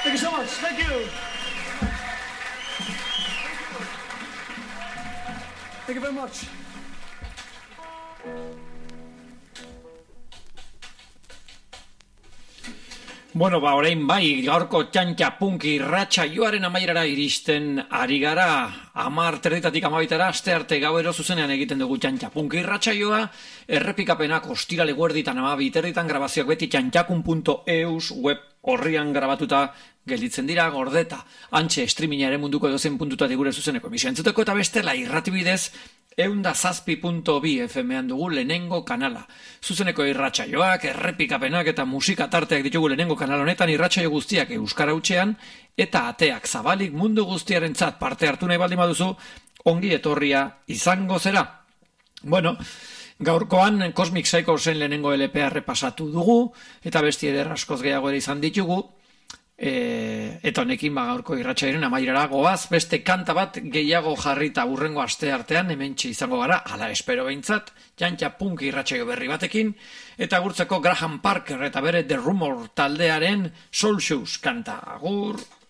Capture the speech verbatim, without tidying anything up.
Thank you so much. Thank you. Thank you very much. Bueno, ba, orain bai, gaurko txantxa punki irratsaioaren amaierara iristen ari gara, amar terditatik amabitara, aste arte gauero zuzenean egiten dugu txantxa punki irratsaioa, errepikapenak ostirale guerditan amabi terditan grabazioak beti txantxakun puntu eus web horrian grabatuta gelditzen dira, gordeta, antxe streamingaren munduko edozen puntutatik gure zuzeneko emisio entzuteko, eta bestela irratibidez, eunda zazpi puntu bi F M-an dugu lehenengo kanala. Zuzeneko irratsaioak, errepikapenak eta musika tarteak ditugu lehenengo kanal honetan, irratsaio guztiak euskara hutsean, eta ateak zabalik mundu guztiarentzat parte hartu nahi baldin baduzu, ongi etorria izango zera. Bueno, gaurkoan Cosmic Psychosen lehenengo L P A repasatu dugu, eta besti eder askoz gehiago ere izan ditugu, E, eta honekin ba, gaurko irratsaioaren amaierara goaz, beste kanta bat gehiago jarrita urrengo aste artean hementxe izango gara, ala espero behintzat, txantxa punk irratsaio berri batekin, eta gurtzeko Graham Parker eta bere The Rumor taldearen Soul Shoes kanta. Agur!